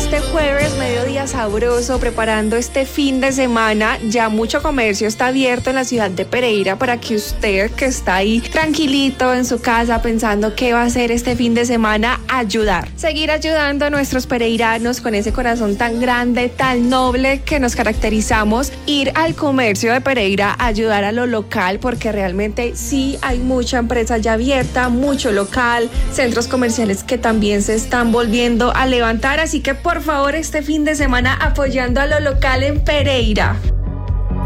este jueves, mediodía sabroso, preparando este fin de semana. Ya mucho comercio está abierto en la ciudad de Pereira para que usted, que está ahí tranquilito en su casa pensando qué va a hacer este fin de semana, ayudar. Seguir ayudando a nuestros pereiranos con ese corazón tan grande, tan noble que nos caracterizamos. Ir al comercio de Pereira, ayudar a lo local, porque realmente sí hay mucha empresa ya abierta, mucho local, centros comerciales que también se están volviendo a levantar, así que por favor este fin de semana apoyando a lo local en Pereira.